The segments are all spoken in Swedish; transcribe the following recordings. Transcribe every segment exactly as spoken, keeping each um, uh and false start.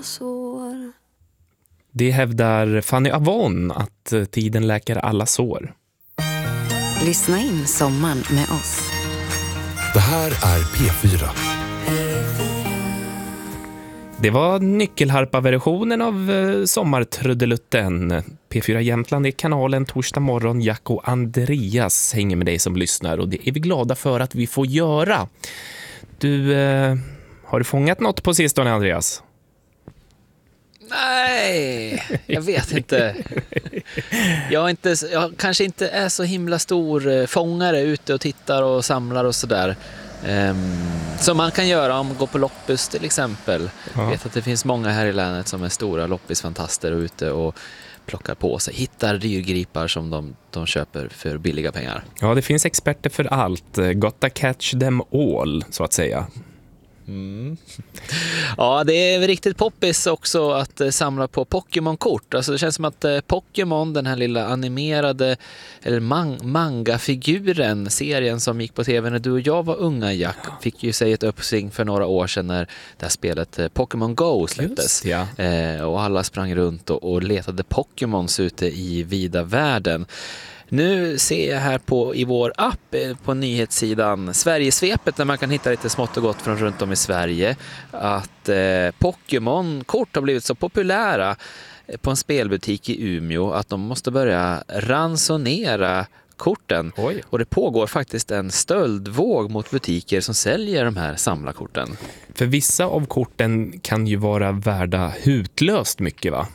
sår. Det hävdar Fanny Avon att tiden läker alla sår. Lyssna in sommaren med oss. Det här är P fyra. Det var nyckelharpa-versionen av eh, Sommartrudelutten. P fyra Jämtland är kanalen torsdag morgon. Jack och Andreas hänger med dig som lyssnar och det är vi glada för att vi får göra. Du, eh, har du fångat något på sistone, Andreas? Nej, jag vet inte. Jag, är inte. jag kanske inte är så himla stor fångare ute och tittar och samlar och sådär. Um, som man kan göra om man går på loppis till exempel. Jag vet att det finns många här i länet som är stora loppisfantaster och ute och plockar på sig, hittar dyrgripar som de, de köper för billiga pengar. Ja, det finns experter för allt. Gotta catch them all, så att säga. Mm. Ja, det är riktigt poppis också att samla på Pokémon-kort. Alltså det känns som att Pokémon, den här lilla animerade eller man- manga-figuren, serien som gick på tv när du och jag var unga, Jack, fick ju sig ett uppsving för några år sedan när det här spelet Pokémon Go släpptes. Just, ja. eh, och alla sprang runt och, och letade Pokémons ute i vida världen. Nu ser jag här på i vår app på nyhetssidan Sverigesvepet, där man kan hitta lite smått och gott från runt om i Sverige, att eh, Pokémon-kort har blivit så populära på en spelbutik i Umeå att de måste börja ransonera korten. Oj. Och det pågår faktiskt en stöldvåg mot butiker som säljer de här samlarkorten. För vissa av korten kan ju vara värda hutlöst mycket, va?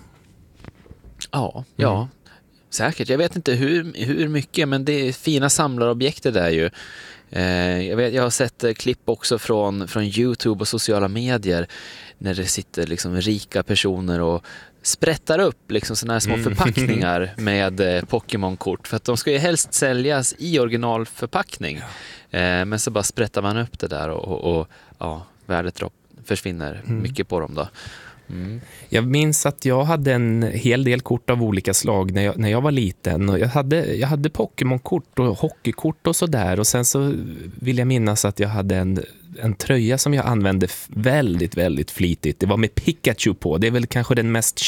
Ja, ja. Mm. Säkert. Jag vet inte hur, hur mycket, men det är fina samlarobjekt det där ju. Eh, jag, vet, jag har sett eh, klipp också från, från YouTube och sociala medier när det sitter liksom rika personer och sprättar upp liksom såna här små mm. förpackningar med eh, Pokémon-kort. För att de ska ju helst säljas i originalförpackning. Eh, men så bara sprättar man upp det där och, och, och ja, värdet försvinner mm. mycket på dem då. Mm. Jag minns att jag hade en hel del kort av olika slag när jag, när jag var liten. Och jag hade, jag hade Pokémon-kort och hockeykort och sådär. Och sen så vill jag minnas att jag hade en, en tröja som jag använde väldigt, väldigt flitigt. Det var med Pikachu på. Det är väl kanske den mest